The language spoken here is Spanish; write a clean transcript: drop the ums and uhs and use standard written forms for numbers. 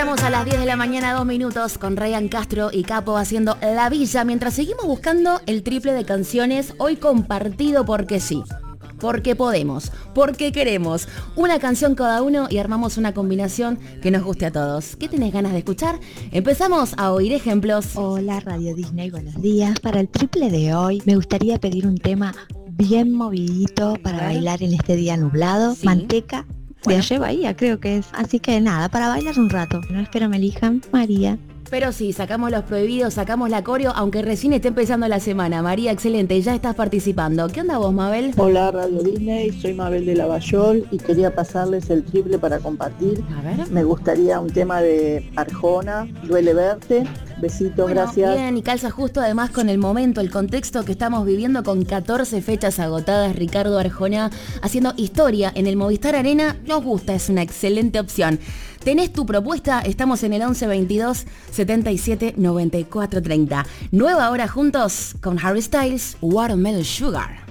Entramos a las 10 de la mañana, 2 minutos, con Ryan Castro y Capo haciendo La Villa, mientras seguimos buscando el triple de canciones, hoy compartido porque sí, porque podemos, porque queremos. Una canción cada uno y armamos una combinación que nos guste a todos. ¿Qué tenés ganas de escuchar? Empezamos a oír ejemplos. Hola Radio Disney, buenos días. Para el triple de hoy me gustaría pedir un tema bien movidito para bailar en este día nublado. Sí. Manteca. De Ayer Bahía creo que es. Así que nada, para bailar un rato. No espero me elijan. María. Pero sí, sacamos los prohibidos, sacamos la coreo, aunque recién esté empezando la semana. María, excelente, ya estás participando. ¿Qué onda vos, Mabel? Hola Radio Disney, soy Mabel de Lavallol y quería pasarles el triple para compartir. A ver. Me gustaría un tema de Arjona, Duele Verte. Besitos, Bueno, gracias. bien, y calza justo además con el momento, el contexto que estamos viviendo con 14 fechas agotadas. Ricardo Arjona haciendo historia en el Movistar Arena. Nos gusta, es una excelente opción. ¿Tenés tu propuesta? Estamos en el 11 22 77 94 30. Nueva hora juntos con Harry Styles, Watermelon Sugar.